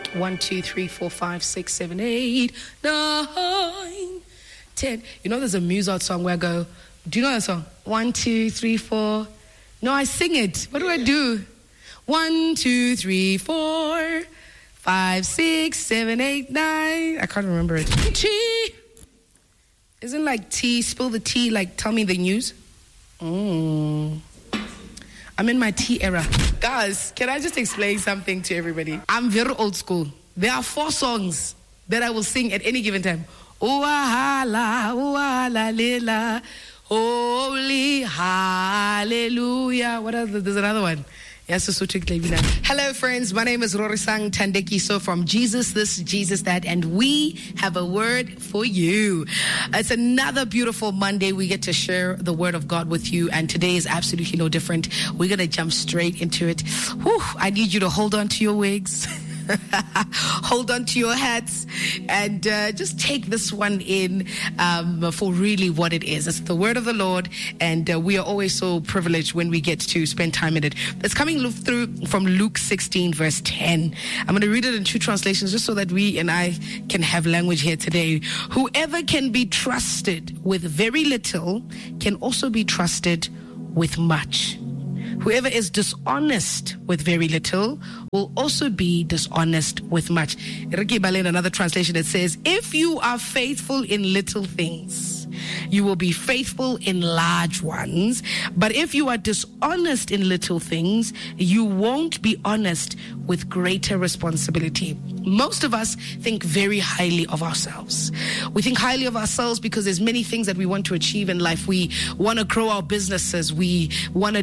1, 2, 3, 4, 5, 6, 7, 8, 9, 10. You know, there's a Mozart song where I go, do you know that song? 1, 2, 3, 4. No, I sing it. What do I do? 1, 2, 3, 4, 5, 6, 7, 8, 9. I can't remember it. Tea. Isn't like tea, spill the tea, like tell me the news? I'm in my tea era. Guys, can I just explain something to everybody? I'm very old school. There are 4 songs that I will sing at any given time. Oahala, lela, holy, hallelujah. What else? There's another one. Hello friends, my name is Rorisang Tandekiso from Jesus This, Jesus That, and we have a word for you. It's another beautiful Monday. We get to share the word of God with you, and today is absolutely no different. We're going to jump straight into it. Whew, I need you to hold on to your wigs. Hold on to your hats and just take this one in for really what it is. It's the word of the Lord, and we are always so privileged when we get to spend time in it. It's coming through from Luke 16 verse 10. I'm going to read it in 2 translations just so that we and I can have language here today. Whoever can be trusted with very little can also be trusted with much. Whoever is dishonest with very little will also be dishonest with much. In another translation, it says, if you are faithful in little things, you will be faithful in large ones. But if you are dishonest in little things, you won't be honest with greater responsibility. Most of us think very highly of ourselves. We think highly of ourselves because there's many things that we want to achieve in life. We want to grow our businesses. We want to